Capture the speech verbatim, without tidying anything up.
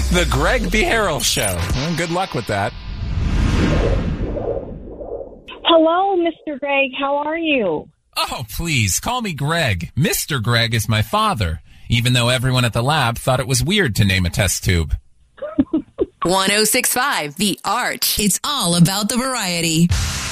The Greg B. Harrell Show. Well, good luck with that. Hello, Mister Greg. How are you? Oh, please, call me Greg. Mister Greg is my father, even though everyone at the lab thought it was weird to name a test tube. one oh six point five The Arch. It's all about the variety.